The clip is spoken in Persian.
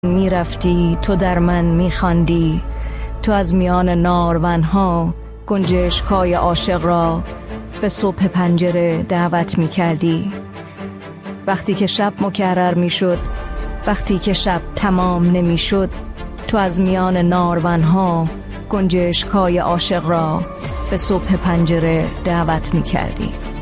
می رفتی تو در من می خواندی، تو از میان نارونها گنجشک‌های عاشق را به صبح پنجره دعوت می کردی. وقتی که شب مکرر می شد، وقتی که شب تمام نمی شد، تو از میان نارونها گنجشک‌های عاشق را به صبح پنجره دعوت می کردی.